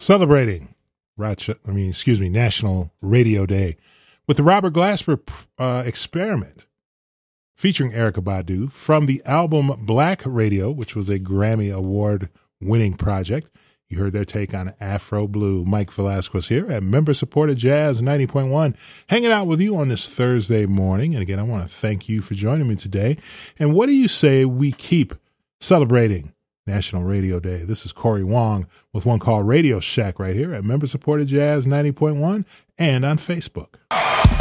celebrating National Radio Day with the Robert Glasper experiment featuring Erykah Badu from the album Black Radio, which was a Grammy Award-winning project. You heard their take on Afro Blue. Mike Velasquez here at member-supported Jazz 90.1, hanging out with you on this Thursday morning. And again, I want to thank you for joining me today. And what do you say we keep celebrating National Radio Day? This is Corey Wong with one called Radio Shack right here at member-supported Jazz 90.1 and on Facebook.